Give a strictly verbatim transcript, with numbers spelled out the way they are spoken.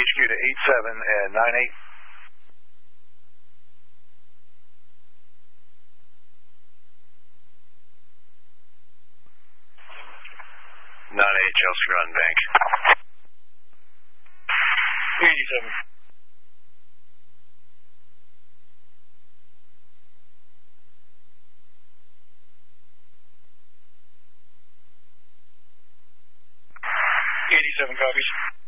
H Q to eight seven and nine eight. nine eight, Chelsea Ground Bank. eighty-seven. eighty-seven copies.